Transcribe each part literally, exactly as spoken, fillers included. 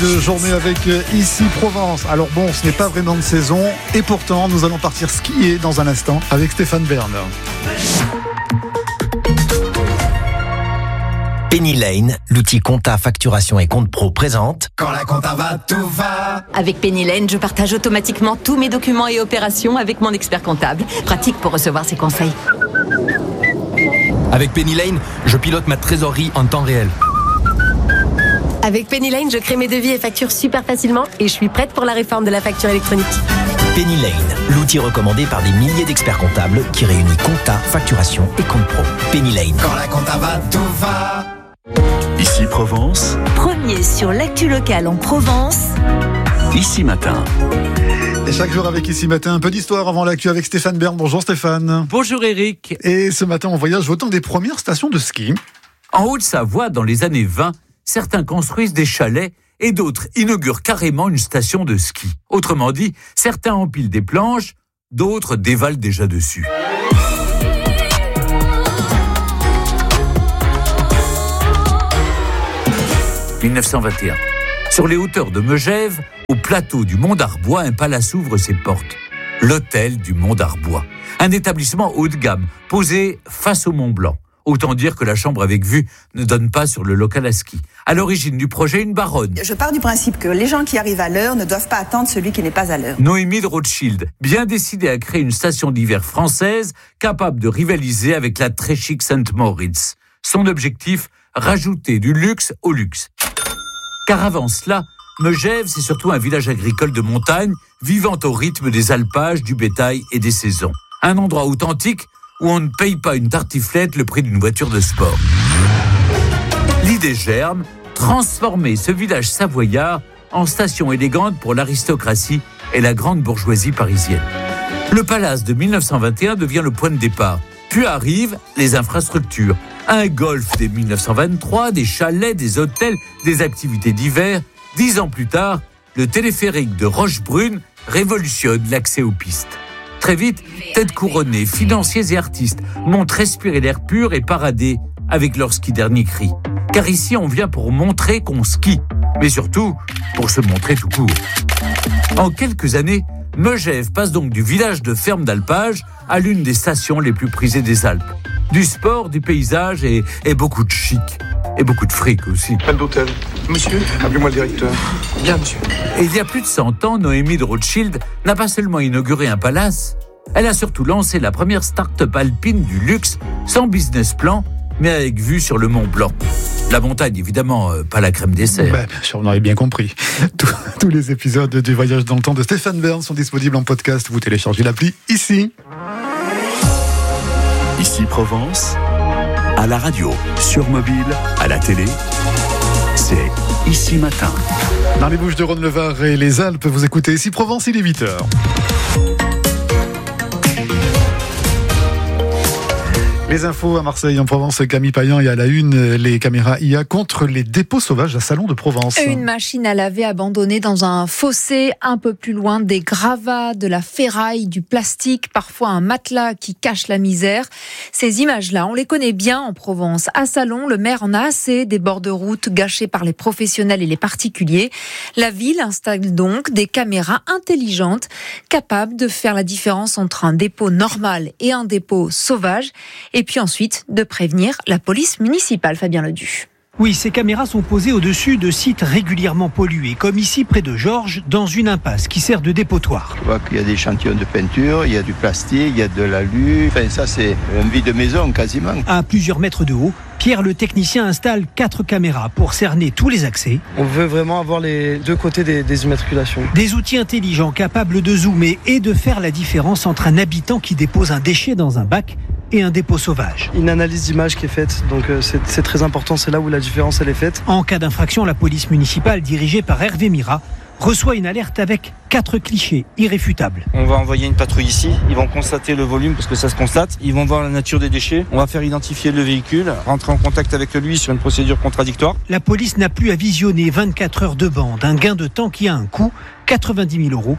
De journée avec Ici Provence. Alors bon, ce n'est pas vraiment de saison et pourtant nous allons partir skier dans un instant avec Stéphane Bern. Penny Lane, l'outil compta, facturation et compte pro présente. Quand la compta va, tout va. Avec Penny Lane, je partage automatiquement tous mes documents et opérations avec mon expert comptable. Pratique pour recevoir ses conseils. Avec Penny Lane, je pilote ma trésorerie en temps réel. Avec Penny Lane, je crée mes devis et factures super facilement et je suis prête pour la réforme de la facture électronique. Penny Lane, l'outil recommandé par des milliers d'experts comptables qui réunit compta, facturation et compte pro. Penny Lane. Quand la compta va, tout va. Ici Provence. Premier sur l'actu locale en Provence. Ici Matin. Et chaque jour avec Ici Matin, un peu d'histoire avant l'actu avec Stéphane Bern. Bonjour Stéphane. Bonjour Eric. Et ce matin, on voyage au temps des premières stations de ski. En Haute-Savoie, dans les années vingt, certains construisent des chalets et d'autres inaugurent carrément une station de ski. Autrement dit, certains empilent des planches, d'autres dévalent déjà dessus. dix-neuf cent vingt et un. Sur les hauteurs de Megève, au plateau du Mont d'Arbois, un palace ouvre ses portes. L'hôtel du Mont d'Arbois. Un établissement haut de gamme, posé face au Mont Blanc. Autant dire que la chambre avec vue ne donne pas sur le local à ski. À l'origine du projet, une baronne. Je pars du principe que les gens qui arrivent à l'heure ne doivent pas attendre celui qui n'est pas à l'heure. Noémie de Rothschild, bien décidée à créer une station d'hiver française capable de rivaliser avec la très chic Saint-Moritz. Son objectif, rajouter du luxe au luxe. Car avant cela, Megève, c'est surtout un village agricole de montagne, vivant au rythme des alpages, du bétail et des saisons. Un endroit authentique où on ne paye pas une tartiflette le prix d'une voiture de sport. L'idée germe, transformer ce village savoyard en station élégante pour l'aristocratie et la grande bourgeoisie parisienne. Le palace de dix-neuf cent vingt et un devient le point de départ. Puis arrivent les infrastructures. Un golf dès dix-neuf cent vingt-trois, des chalets, des hôtels, des activités d'hiver. Dix ans plus tard, le téléphérique de Rochebrune révolutionne l'accès aux pistes. Très vite, têtes couronnées, financiers et artistes montent respirer l'air pur et parader avec leur ski dernier cri. Car ici, on vient pour montrer qu'on skie, mais surtout pour se montrer tout court. En quelques années, Megève passe donc du village de ferme d'alpage à l'une des stations les plus prisées des Alpes. Du sport, du paysage et, et beaucoup de chic. Et beaucoup de fric aussi. Salle d'hôtel. Monsieur, appelez-moi le directeur. Bien, monsieur. Et il y a plus de cent ans, Noémie de Rothschild n'a pas seulement inauguré un palace, elle a surtout lancé la première start-up alpine du luxe, sans business plan, mais avec vue sur le Mont Blanc. La montagne, évidemment, euh, pas la crème dessert. Bah, bien sûr, on aurait bien compris. Tous, tous les épisodes du Voyage dans le temps de Stéphane Bern sont disponibles en podcast. Vous téléchargez l'appli ici. Ici Provence, à la radio, sur mobile, à la télé, c'est Ici Matin. Dans les Bouches-du-Rhône, le Var et les Alpes, vous écoutez Ici Provence, il est huit heures. Les infos à Marseille, en Provence, Camille Payan, et à la une, les caméras I A contre les dépôts sauvages à Salon de Provence. Une machine à laver abandonnée dans un fossé un peu plus loin, des gravats, de la ferraille, du plastique, parfois un matelas qui cache la misère. Ces images-là, on les connaît bien en Provence. À Salon, le maire en a assez des bords de route gâchés par les professionnels et les particuliers. La ville installe donc des caméras intelligentes capables de faire la différence entre un dépôt normal et un dépôt sauvage. Et puis ensuite, de prévenir la police municipale. Fabien Ledu. Oui, ces caméras sont posées au-dessus de sites régulièrement pollués, comme ici près de Georges, dans une impasse qui sert de dépotoir. Je vois qu'il y a des échantillons de peinture, il y a du plastique, il y a de l'alu. Enfin, ça, c'est un vide de maison quasiment. À plusieurs mètres de haut, Pierre le technicien installe quatre caméras pour cerner tous les accès. On veut vraiment avoir les deux côtés des, des immatriculations. Des outils intelligents capables de zoomer et de faire la différence entre un habitant qui dépose un déchet dans un bac et un dépôt sauvage. Une analyse d'image qui est faite, donc euh, c'est, c'est très important, c'est là où la différence elle est faite. En cas d'infraction, la police municipale dirigée par Hervé Mira reçoit une alerte avec quatre clichés irréfutables. On va envoyer une patrouille ici, ils vont constater le volume parce que ça se constate, ils vont voir la nature des déchets, on va faire identifier le véhicule, rentrer en contact avec lui sur une procédure contradictoire. La police n'a plus à visionner vingt-quatre heures de bande, un gain de temps qui a un coût, quatre-vingt-dix mille euros,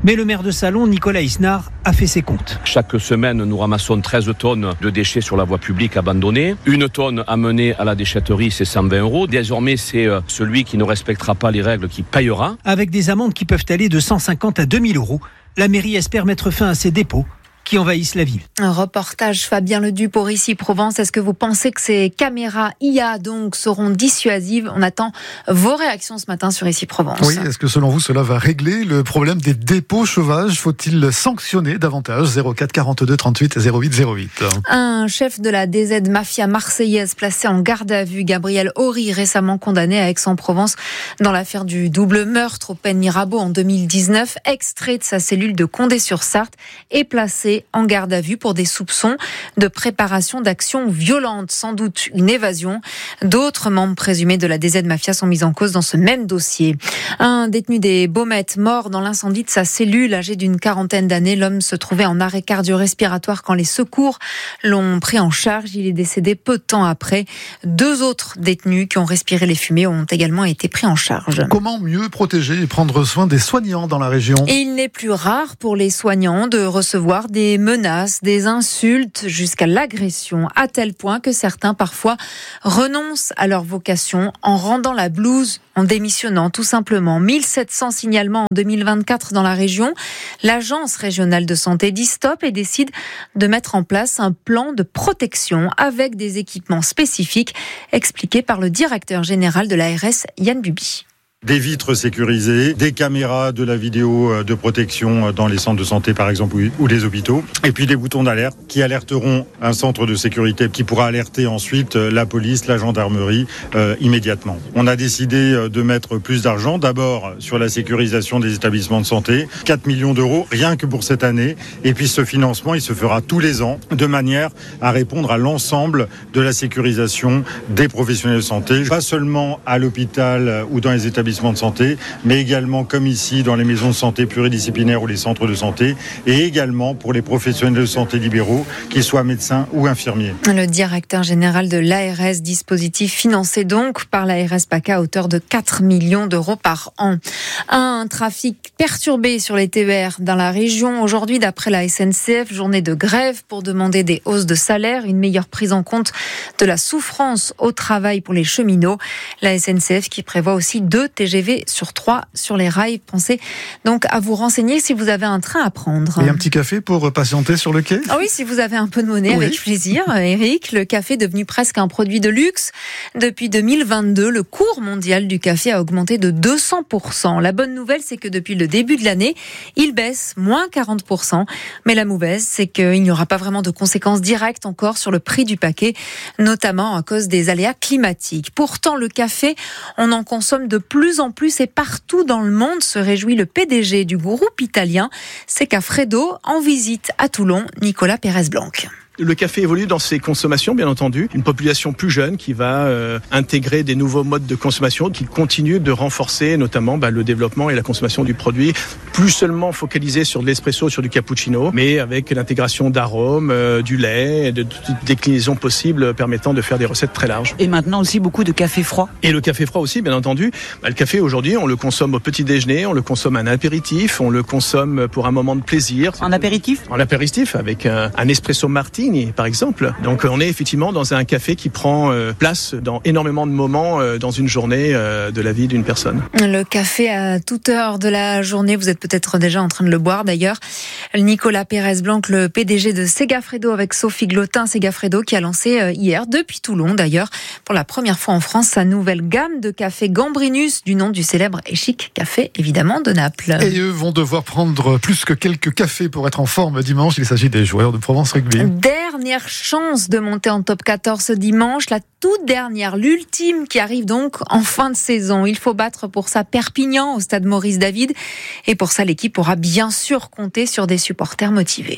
Mais le maire de Salon, Nicolas Isnard, a fait ses comptes. Chaque semaine, nous ramassons treize tonnes de déchets sur la voie publique abandonnés. Une tonne amenée à la déchetterie, c'est cent vingt euros. Désormais, c'est celui qui ne respectera pas les règles qui payera. Avec des amendes qui peuvent aller de cent cinquante à deux mille euros, la mairie espère mettre fin à ces dépôts qui envahissent la ville. Un reportage Fabien Ledu pour Ici Provence. Est-ce que vous pensez que ces caméras I A donc seront dissuasives ? On attend vos réactions ce matin sur Ici Provence. Oui, est-ce que selon vous cela va régler le problème des dépôts sauvages ? Faut-il sanctionner davantage ? zéro quatre quarante-deux trente-huit zéro huit zéro huit. Un chef de la D Z mafia marseillaise placé en garde à vue, Gabriel Horry, récemment condamné à Aix-en-Provence dans l'affaire du double meurtre au Pen Mirabeau en deux mille dix-neuf, extrait de sa cellule de Condé-sur-Sarthe et placé en garde à vue pour des soupçons de préparation d'actions violentes, sans doute une évasion. D'autres membres présumés de la D Z Mafia sont mis en cause dans ce même dossier. Un détenu des Baumettes mort dans l'incendie de sa cellule, âgé d'une quarantaine d'années. L'homme se trouvait en arrêt cardio-respiratoire quand les secours l'ont pris en charge. Il est décédé peu de temps après. Deux autres détenus qui ont respiré les fumées ont également été pris en charge. Comment mieux protéger et prendre soin des soignants dans la région ? Et il n'est plus rare pour les soignants de recevoir des Des menaces, des insultes jusqu'à l'agression, à tel point que certains parfois renoncent à leur vocation en rendant la blouse, en démissionnant tout simplement. mille sept cents signalements en deux mille vingt-quatre dans la région. L'agence régionale de santé dit stop et décide de mettre en place un plan de protection avec des équipements spécifiques, expliqué par le directeur général de l'A R S, Yann Buby. Des vitres sécurisées, des caméras de la vidéo de protection dans les centres de santé par exemple ou les hôpitaux, et puis des boutons d'alerte qui alerteront un centre de sécurité qui pourra alerter ensuite la police, la gendarmerie euh, immédiatement. On a décidé de mettre plus d'argent, d'abord sur la sécurisation des établissements de santé, quatre millions d'euros rien que pour cette année, et puis ce financement il se fera tous les ans de manière à répondre à l'ensemble de la sécurisation des professionnels de santé, pas seulement à l'hôpital ou dans les établissements de santé, mais également comme ici dans les maisons de santé pluridisciplinaires ou les centres de santé, et également pour les professionnels de santé libéraux, qu'ils soient médecins ou infirmiers. Le directeur général de l'A R S, dispositif financé donc par l'A R S PACA à hauteur de quatre millions d'euros par an. Un trafic perturbé sur les T E R dans la région. Aujourd'hui, d'après la S N C F, journée de grève pour demander des hausses de salaire, une meilleure prise en compte de la souffrance au travail pour les cheminots. La S N C F qui prévoit aussi deux T G V sur trois sur les rails. Pensez donc à vous renseigner si vous avez un train à prendre. Et un petit café pour patienter sur le quai ? Ah oui, si vous avez un peu de monnaie, oui. Avec plaisir. Eric, le café est devenu presque un produit de luxe. Depuis deux mille vingt-deux, le cours mondial du café a augmenté de deux cents pour cent. La bonne nouvelle, c'est que depuis le début de l'année, il baisse moins quarante pour cent. Mais la mauvaise, c'est qu'il n'y aura pas vraiment de conséquences directes encore sur le prix du paquet, notamment à cause des aléas climatiques. Pourtant, le café, on en consomme de plus en plus et partout dans le monde, se réjouit le P D G du groupe italien Segafredo en visite à Toulon, Nicolas Pérez-Blanc. Le café évolue dans ses consommations, bien entendu. Une population plus jeune qui va euh, intégrer des nouveaux modes de consommation, qui continue de renforcer notamment bah, le développement et la consommation du produit, plus seulement focalisé sur de l'espresso, sur du cappuccino, mais avec l'intégration d'arômes, euh, du lait, de toutes déclinaisons possibles permettant de faire des recettes très larges. Et maintenant aussi beaucoup de café froid. Et le café froid aussi, bien entendu. Bah, le café aujourd'hui, on le consomme au petit déjeuner, on le consomme en apéritif, on le consomme pour un moment de plaisir. En apéritif ? En apéritif, avec un, un espresso martini, par exemple. Donc on est effectivement dans un café qui prend euh, place dans énormément de moments euh, dans une journée euh, de la vie d'une personne. Le café à toute heure de la journée, vous êtes peut-être déjà en train de le boire d'ailleurs. Nicolas Pérez-Blanc, le P D G de Segafredo avec Sophie Glotin, Segafredo qui a lancé euh, hier, depuis Toulon d'ailleurs, pour la première fois en France, sa nouvelle gamme de café Gambrinus, du nom du célèbre et chic café évidemment de Naples. Et eux vont devoir prendre plus que quelques cafés pour être en forme dimanche. Il s'agit des joueurs de Provence Rugby. Dernière chance de monter en top quatorze ce dimanche, la toute dernière, l'ultime qui arrive donc en fin de saison. Il faut battre pour ça Perpignan au stade Maurice David et pour ça l'équipe pourra bien sûr compter sur des supporters motivés.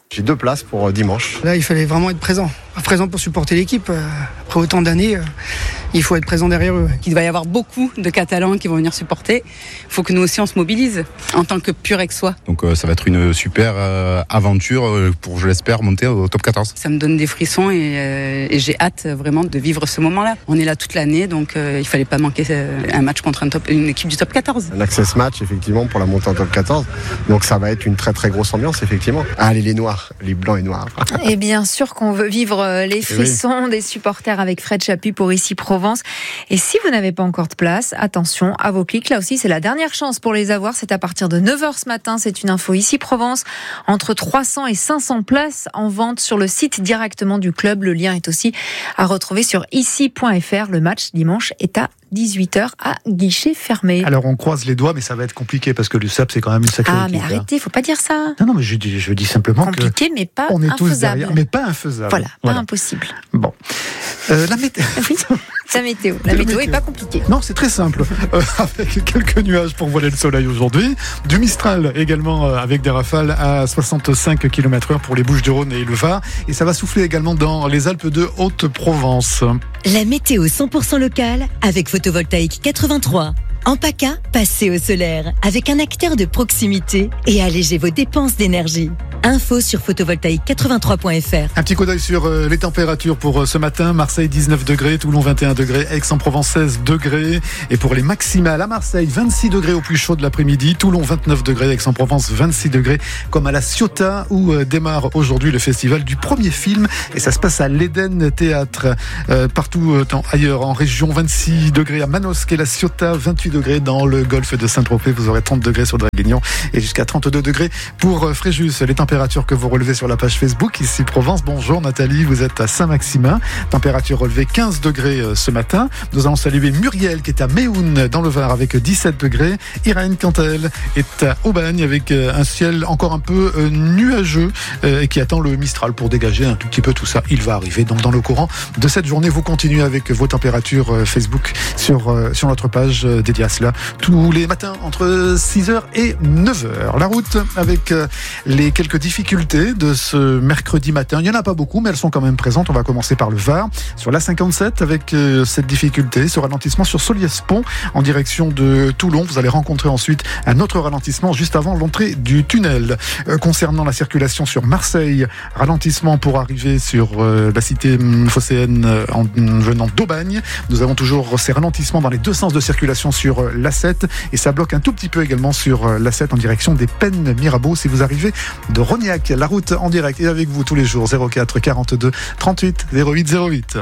J'ai deux places pour dimanche. Là, il fallait vraiment être présent. Présent pour supporter l'équipe. Après autant d'années, il faut être présent derrière eux. Il va y avoir beaucoup de Catalans qui vont venir supporter. Il faut que nous aussi on se mobilise en tant que pur aixois. Donc euh, ça va être une super euh, aventure euh, pour, je l'espère, monter au top quatorze. Ça me donne des frissons et, euh, et j'ai hâte vraiment de vivre ce moment-là. On est là toute l'année, donc euh, il fallait pas manquer un match contre un top, une équipe du top quatorze. Un access match, effectivement, pour la montée en top quatorze. Donc ça va être une très très grosse ambiance, effectivement. Allez, les noirs, les blancs et noirs. Et bien sûr qu'on veut vivre les frissons oui. des supporters avec Fred Chapuis pour Ici Provence. Et si vous n'avez pas encore de place, attention à vos clics. Là aussi, c'est la dernière chance pour les avoir. C'est à partir de neuf heures ce matin. C'est une info Ici Provence. Entre trois cents et cinq cents places en vente sur le site directement du club. Le lien est aussi à retrouver sur ici point f r. Le match dimanche est à dix-huit heures à guichet fermé. Alors on croise les doigts, mais ça va être compliqué parce que l'U S A P c'est quand même une sacrée Ah équipe, mais arrêtez, il faut pas dire ça. Non non, mais je dis, je dis simplement compliqué, que compliqué, mais pas on est infaisable. tous derrière, mais pas infaisable. Voilà, voilà. pas impossible. Bon, euh, la météo. Oui. La météo, la météo est pas compliquée. Non, c'est très simple. Euh, avec quelques nuages pour voiler le soleil aujourd'hui, du Mistral également euh, avec des rafales à soixante-cinq kilomètres heure pour les Bouches-du-Rhône et le Var, et ça va souffler également dans les Alpes de Haute-Provence. La météo cent pour cent locale avec Photovoltaïque quatre-vingt-trois. En PACA, passez au solaire avec un acteur de proximité et allégez vos dépenses d'énergie. Info sur photovoltaïque quatre-vingt-trois point f r. Un petit coup d'œil sur euh, les températures pour euh, ce matin. Marseille dix-neuf degrés, Toulon vingt et un degrés, Aix-en-Provence seize degrés. Et pour les maximales à Marseille, vingt-six degrés au plus chaud de l'après-midi, Toulon vingt-neuf degrés, Aix-en-Provence vingt-six degrés, comme à la Ciotat où euh, démarre aujourd'hui le festival du premier film. Et ça se passe à l'Eden Théâtre. Euh, partout euh, ailleurs en région, vingt-six degrés à Manosque et la Ciotat, vingt-huit degrés dans le golfe de Saint-Tropez. Vous aurez trente degrés sur Draguignan et jusqu'à trente-deux degrés pour euh, Fréjus. Les températures que vous relevez sur la page Facebook Ici Provence. Bonjour Nathalie, vous êtes à Saint-Maximin, température relevée quinze degrés ce matin. Nous allons saluer Muriel qui est à Méhoun dans le Var avec dix-sept degrés. Irène quant à elle est à Aubagne avec un ciel encore un peu nuageux et qui attend le Mistral pour dégager un tout petit peu tout ça. Il va arriver donc dans le courant de cette journée. Vous continuez avec vos températures Facebook sur, sur notre page dédiée à cela tous les matins entre six heures et neuf heures. La route avec les quelques difficultés de ce mercredi matin. Il n'y en a pas beaucoup, mais elles sont quand même présentes. On va commencer par le Var. Sur l'A cinquante-sept, avec euh, cette difficulté, ce ralentissement sur Soliès-Pont en direction de Toulon. Vous allez rencontrer ensuite un autre ralentissement juste avant l'entrée du tunnel. Euh, concernant la circulation sur Marseille, ralentissement pour arriver sur euh, la cité phocéenne euh, en venant d'Aubagne. Nous avons toujours ces ralentissements dans les deux sens de circulation sur euh, l'A sept et ça bloque un tout petit peu également sur euh, l'A sept en direction des Pennes Mirabeau si vous arrivez de Rognac. La route en direct est avec vous tous les jours. zéro quatre quarante-deux trente-huit zéro huit zéro huit.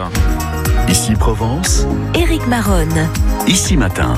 Ici Provence, Éric Maronne. Ici Matin.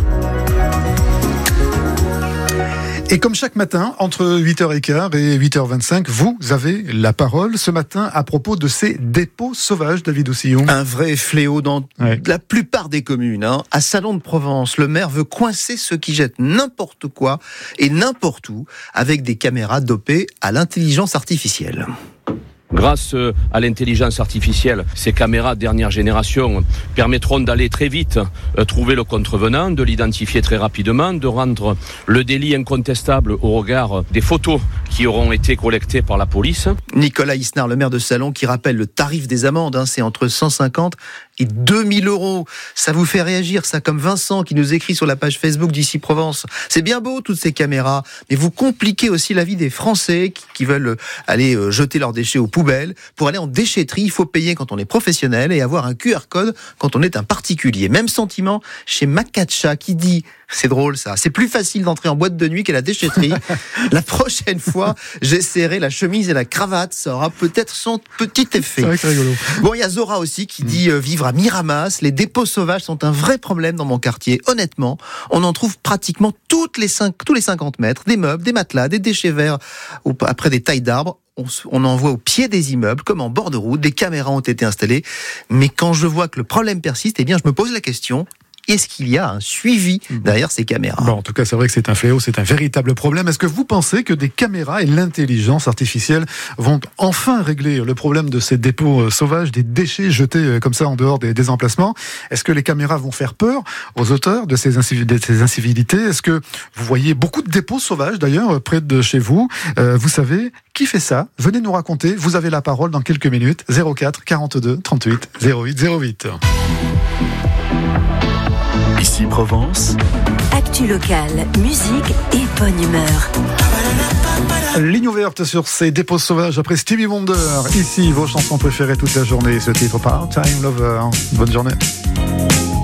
Et comme chaque matin, entre huit heures quinze et huit heures vingt-cinq, vous avez la parole ce matin à propos de ces dépôts sauvages, David Oussillon. Un vrai fléau dans ouais. la plupart des communes. Hein. À Salon de Provence, le maire veut coincer ceux qui jettent n'importe quoi et n'importe où avec des caméras dopées à l'intelligence artificielle. Grâce à l'intelligence artificielle, ces caméras dernière génération permettront d'aller très vite euh, trouver le contrevenant, de l'identifier très rapidement, de rendre le délit incontestable au regard des photos qui auront été collectées par la police. Nicolas Isnard, le maire de Salon, qui rappelle le tarif des amendes, hein, c'est entre cent cinquante et deux mille euros. Ça vous fait réagir, ça, comme Vincent qui nous écrit sur la page Facebook d'Ici Provence. C'est bien beau, toutes ces caméras, mais vous compliquez aussi la vie des Français qui, qui veulent aller euh, jeter leurs déchets aux poubelles. Pour aller en déchetterie, il faut payer quand on est professionnel et avoir un Q R code quand on est un particulier. Même sentiment chez Makacha qui dit, c'est drôle ça, c'est plus facile d'entrer en boîte de nuit qu'à la déchetterie. La prochaine fois, j'essaierai la chemise et la cravate, ça aura peut-être son petit effet. C'est vrai que c'est rigolo. Bon, il y a Zora aussi qui dit euh, vivre à Miramas, les dépôts sauvages sont un vrai problème dans mon quartier. Honnêtement, on en trouve pratiquement toutes les cinq, tous les cinquante mètres, des meubles, des matelas, des déchets verts, ou après des tailles d'arbres. On, on en voit au pied des immeubles, comme en bord de route, des caméras ont été installées. Mais quand je vois que le problème persiste, eh bien, je me pose la question, Est-ce qu'il y a un suivi derrière ces caméras ? Bon, en tout cas, c'est vrai que c'est un fléau, c'est un véritable problème. Est-ce que vous pensez que des caméras et l'intelligence artificielle vont enfin régler le problème de ces dépôts sauvages, des déchets jetés comme ça en dehors des, des emplacements ? Est-ce que les caméras vont faire peur aux auteurs de ces, incivil- de ces incivilités ? Est-ce que vous voyez beaucoup de dépôts sauvages d'ailleurs près de chez vous ? euh, Vous savez qui fait ça ? Venez nous raconter. Vous avez la parole dans quelques minutes. zéro quatre quarante-deux trente-huit zéro huit zéro huit. Ici Provence. Actu locale, musique et bonne humeur. Ligne ouverte sur ces dépôts sauvages après Stevie Wonder. Ici, vos chansons préférées toute la journée. Ce titre Part-Time Lover. Bonne journée.